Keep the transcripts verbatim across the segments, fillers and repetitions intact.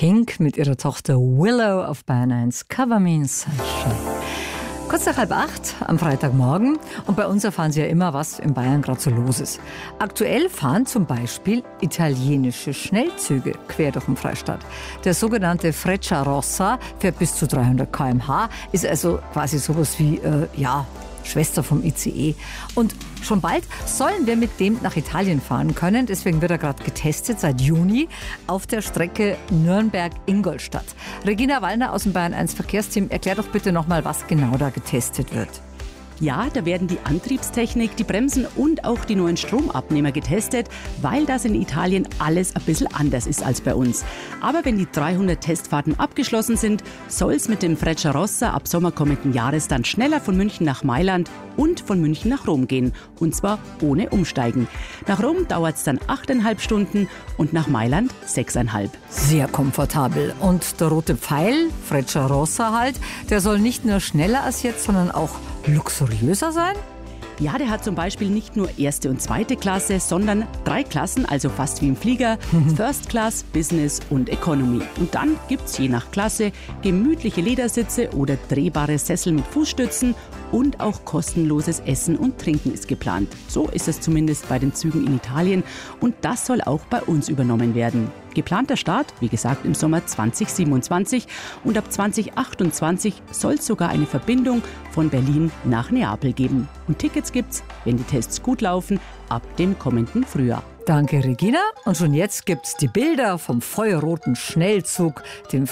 Pink mit ihrer Tochter Willow auf Bayern eins. Cover Me in Sunshine. Kurz nach halb acht am Freitagmorgen. Und bei uns erfahren Sie ja immer, was in Bayern gerade so los ist. Aktuell fahren zum Beispiel italienische Schnellzüge quer durch den Freistaat. Der sogenannte Frecciarossa fährt bis zu dreihundert Kilometer pro Stunde, ist also quasi sowas wie, äh, ja, Schwester vom I C E. Und schon bald sollen wir mit dem nach Italien fahren können. Deswegen wird er gerade getestet seit Juni auf der Strecke Nürnberg-Ingolstadt. Regina Wallner aus dem Bayern eins Verkehrsteam, erklär doch bitte nochmal, was genau da getestet wird. Ja, da werden die Antriebstechnik, die Bremsen und auch die neuen Stromabnehmer getestet, weil das in Italien alles ein bisschen anders ist als bei uns. Aber wenn die dreihundert Testfahrten abgeschlossen sind, soll es mit dem Frecciarossa ab Sommer kommenden Jahres dann schneller von München nach Mailand und von München nach Rom gehen. Und zwar ohne Umsteigen. Nach Rom dauert es dann achteinhalb Stunden und nach Mailand sechseinhalb. Sehr komfortabel. Und der rote Pfeil, Frecciarossa halt, der soll nicht nur schneller als jetzt, sondern auch luxuriöser sein? Ja, der hat zum Beispiel nicht nur erste und zweite Klasse, sondern drei Klassen, also fast wie im Flieger. First Class, Business und Economy. Und dann gibt's je nach Klasse gemütliche Ledersitze oder drehbare Sessel mit Fußstützen und auch kostenloses Essen und Trinken ist geplant. So ist es zumindest bei den Zügen in Italien und das soll auch bei uns übernommen werden. Geplanter Start, wie gesagt, im Sommer zwanzig siebenundzwanzig und ab zwanzig achtundzwanzig soll es sogar eine Verbindung von Berlin nach Neapel geben. Und Tickets gibt's, wenn die Tests gut laufen, ab dem kommenden Frühjahr. Danke, Regina. Und schon jetzt gibt's die Bilder vom feuerroten Schnellzug, dem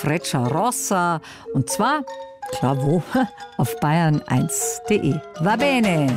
Frecciarossa. Und zwar, klar wo, auf bayern eins punkt de. Va bene!